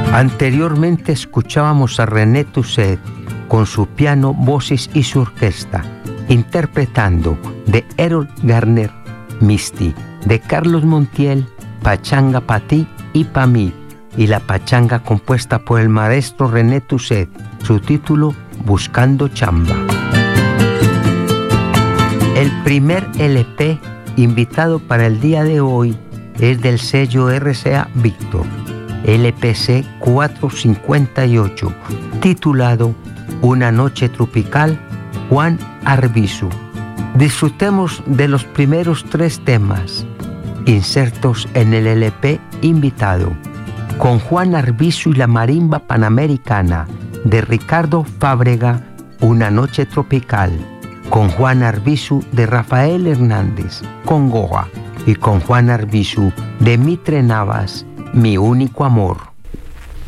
Anteriormente escuchábamos a René Tusset con su piano, voces y su orquesta, interpretando de Errol Garner, Misty, de Carlos Montiel, Pachanga pa' ti y pa' mí, y la pachanga compuesta por el maestro René Tusset, su título Buscando Chamba. El primer LP invitado para el día de hoy es del sello RCA Víctor, LPC 458, titulado Una noche tropical, Juan Arbizu. Disfrutemos de los primeros 3 temas insertos en el LP invitado, con Juan Arbizu y la marimba panamericana de Ricardo Fábrega, Una noche tropical, con Juan Arbizu de Rafael Hernández, Congoja, y con Juan Arbizu de Mitre Navas, Mi único amor.